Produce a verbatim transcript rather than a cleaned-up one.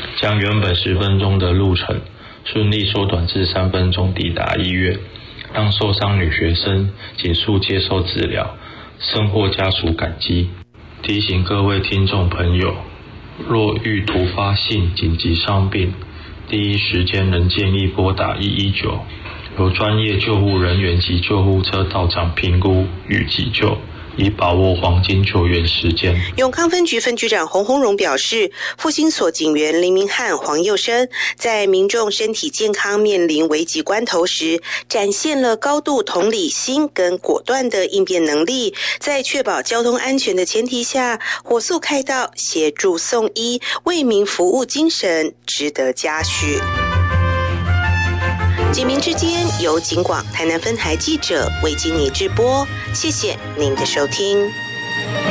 将原本十分钟的路程顺利缩短至三分钟抵达医院，让受伤女学生紧速接受治疗，深获家属感激。提醒各位听众朋友，若遇突发性紧急伤病，第一时间仍建议拨打一一九，由专业救护人员及救护车到场评估与急救，以把握黄金救援时间。 永康分局分局长洪洪荣表示，复兴所警员林明翰、黄佑生在民众身体健康面临危急关头时，展现了高度同理心跟果断的应变能力，在确保交通安全的前提下，火速开道，协助送医，为民服务精神值得嘉许。警民之间由警广台南分台记者为经你直播，谢谢您的收听。